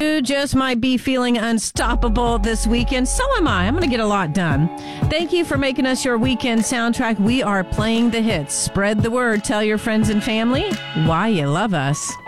You just might be feeling unstoppable this weekend. So am I. I'm going to get a lot done. Thank you for making us your weekend soundtrack. We are playing the hits. Spread the word. Tell your friends and family why you love us.